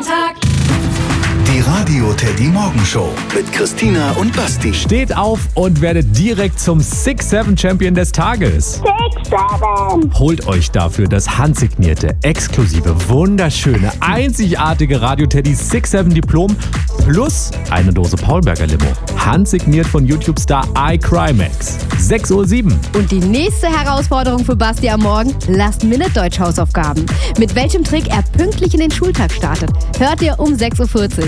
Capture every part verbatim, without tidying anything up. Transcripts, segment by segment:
Tag. Die Radio Teddy Morgenshow mit Christina und Basti. Steht auf und werdet direkt zum six seven Champion des Tages. six seven. Holt euch dafür das handsignierte, exklusive, wunderschöne, einzigartige Radio Teddy six seven Diplom plus eine Dose Paulberger Limo. Handsigniert von YouTube-Star iCrymax. sechs Uhr sieben. Und die nächste Herausforderung für Basti am Morgen: Last-Minute-Deutsch-Hausaufgaben. Mit welchem Trick er pünktlich in den Schultag startet, hört ihr um sechs Uhr vierzig.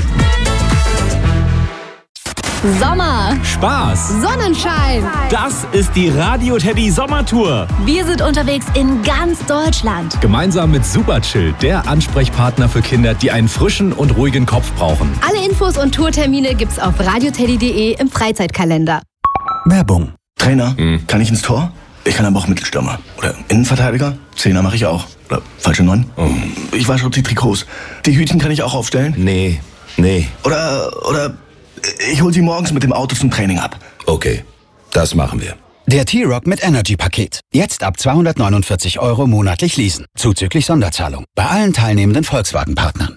Sommer, Spaß, Sonnenschein. Das ist die Radio Teddy Sommertour. Wir sind unterwegs in ganz Deutschland. Gemeinsam mit Superchill, der Ansprechpartner für Kinder, die einen frischen und ruhigen Kopf brauchen. Alle Infos und Tourtermine gibt's auf radioteddy punkt de im Freizeitkalender. Werbung. Trainer, kann ich ins Tor? Ich kann aber auch Mittelstürmer. Oder Innenverteidiger? Zehner mache ich auch. Oder falsche Neun? Oh. Ich wasche auch die Trikots. Die Hütchen kann ich auch aufstellen? Nee, nee. Oder, oder ich hole sie morgens mit dem Auto zum Training ab. Okay, das machen wir. Der T-Rock mit Energy-Paket. Jetzt ab zweihundertneunundvierzig Euro monatlich leasen. Zuzüglich Sonderzahlung. Bei allen teilnehmenden Volkswagen-Partnern.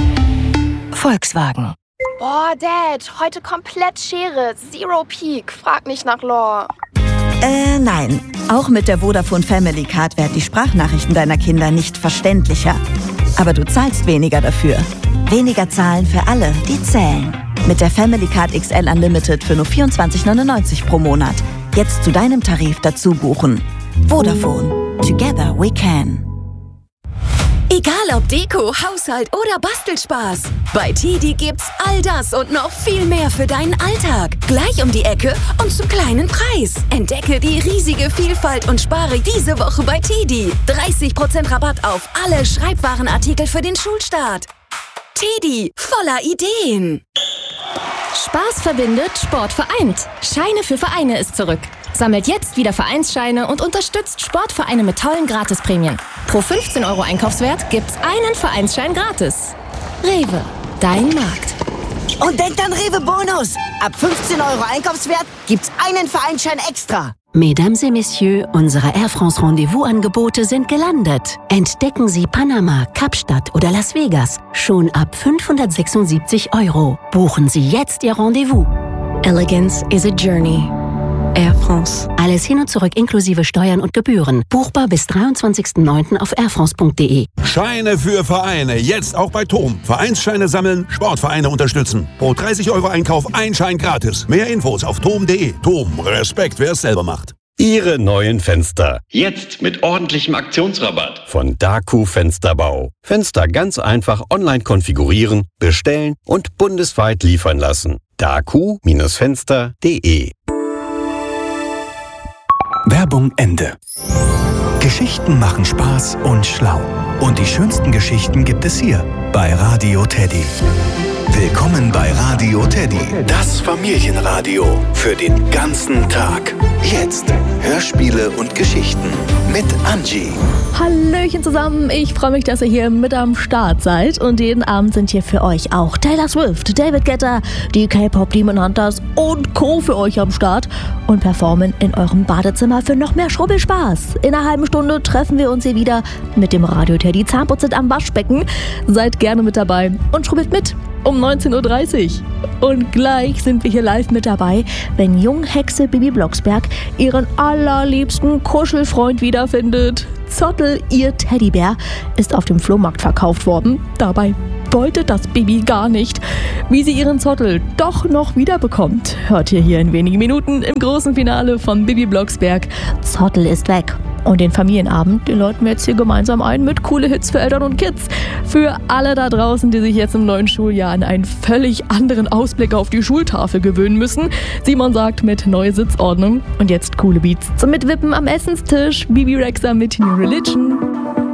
Volkswagen. Boah, Dad, heute komplett Schere. Zero Peak. Frag nicht nach Lore. Äh, nein. Auch mit der Vodafone Family Card werden die Sprachnachrichten deiner Kinder nicht verständlicher. Aber du zahlst weniger dafür. Weniger zahlen für alle, die zählen. Mit der Family Card X L Unlimited für nur vierundzwanzig neunundneunzig pro Monat. Jetzt zu deinem Tarif dazu buchen. Vodafone. Together we can. Egal ob Deko, Haushalt oder Bastelspaß. Bei Teddy gibt's all das und noch viel mehr für deinen Alltag. Gleich um die Ecke und zum kleinen Preis. Entdecke die riesige Vielfalt und spare diese Woche bei Teddy. dreißig Prozent Rabatt auf alle Schreibwarenartikel für den Schulstart. Teddy, voller Ideen. Spaß verbindet, Sport vereint. Scheine für Vereine ist zurück. Sammelt jetzt wieder Vereinsscheine und unterstützt Sportvereine mit tollen Gratisprämien. Pro fünfzehn Euro Einkaufswert gibt's einen Vereinsschein gratis. Rewe, dein Markt. Und denkt an Rewe Bonus. Ab fünfzehn Euro Einkaufswert gibt's einen Vereinsschein extra. Mesdames et Messieurs, unsere Air France Rendezvous-Angebote sind gelandet. Entdecken Sie Panama, Kapstadt oder Las Vegas schon ab fünfhundertsechsundsiebzig Euro. Buchen Sie jetzt Ihr Rendezvous. Elegance is a journey. Air France. Alles hin und zurück inklusive Steuern und Gebühren. Buchbar bis dreiundzwanzigsten neunten auf airfrance punkt de. Scheine für Vereine. Jetzt auch bei T O M. Vereinsscheine sammeln, Sportvereine unterstützen. Pro dreißig Euro Einkauf ein Schein gratis. Mehr Infos auf tom punkt de. T O M. Respekt, wer es selber macht. Ihre neuen Fenster. Jetzt mit ordentlichem Aktionsrabatt. Von Daku Fensterbau. Fenster ganz einfach online konfigurieren, bestellen und bundesweit liefern lassen. daku Fenster punkt de. Werbung Ende. Geschichten machen Spaß und schlau. Und die schönsten Geschichten gibt es hier bei Radio Teddy. Willkommen bei Radio Teddy, das Familienradio für den ganzen Tag. Jetzt Hörspiele und Geschichten mit Angie. Hallöchen zusammen, ich freue mich, dass ihr hier mit am Start seid. Und jeden Abend sind hier für euch auch Taylor Swift, David Guetta, die K-Pop Demon Hunters und Co. für euch am Start und performen in eurem Badezimmer für noch mehr Schrubbelspaß. In einer halben Stunde treffen wir uns hier wieder mit dem Radio Teddy Zahnputz am Waschbecken. Seid gerne mit dabei und schrubbelt mit um neunzehn Uhr dreißig. Und gleich sind wir hier live mit dabei, wenn Junghexe Bibi Blocksberg ihren allerliebsten Kuschelfreund wiederfindet. Zottel, ihr Teddybär, ist auf dem Flohmarkt verkauft worden. Dabei wollte das Bibi gar nicht. Wie sie ihren Zottel doch noch wiederbekommt, hört ihr hier in wenigen Minuten im großen Finale von Bibi Blocksberg. Zottel ist weg. Und den Familienabend, den läuten wir jetzt hier gemeinsam ein mit coole Hits für Eltern und Kids. Für alle da draußen, die sich jetzt im neuen Schuljahr an einen völlig anderen Ausblick auf die Schultafel gewöhnen müssen. Simon sagt mit neue Sitzordnung. Und jetzt coole Beats zum Mitwippen am Essenstisch. Bibi Rexha mit New Religion.